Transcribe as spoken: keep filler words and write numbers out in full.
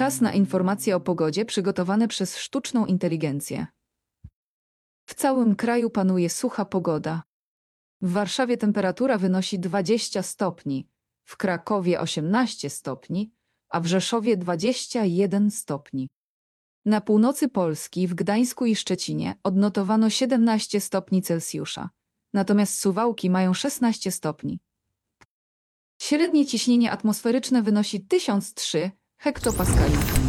Czas na informacje o pogodzie przygotowane przez sztuczną inteligencję. W całym kraju panuje sucha pogoda. W Warszawie temperatura wynosi dwadzieścia stopni, w Krakowie osiemnaście stopni, a w Rzeszowie dwadzieścia jeden stopni. Na północy Polski, w Gdańsku i Szczecinie odnotowano siedemnaście stopni Celsjusza, natomiast Suwałki mają szesnaście stopni. Średnie ciśnienie atmosferyczne wynosi tysiąc trzy hektopaskali.